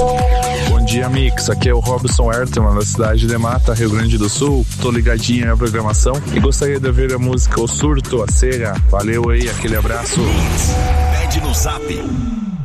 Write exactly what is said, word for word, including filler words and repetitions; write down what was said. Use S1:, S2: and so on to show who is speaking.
S1: Bom dia, Mix. Aqui é o Robson Ertelman, da cidade de Mata, Rio Grande do Sul. Tô ligadinho na programação e gostaria de ouvir a música O Surto, a Cera. Valeu aí, aquele abraço.
S2: Pede no Zap